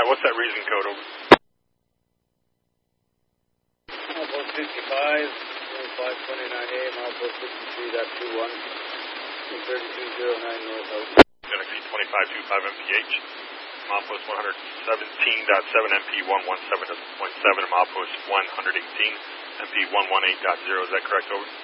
what's that reason code, over? Milepost 55, 529A, milepost 63.21, 3209 north out. Galaxy 2525 MPH, milepost 117.7 MP 117.7, milepost 118 MP 118.0, is that correct, over?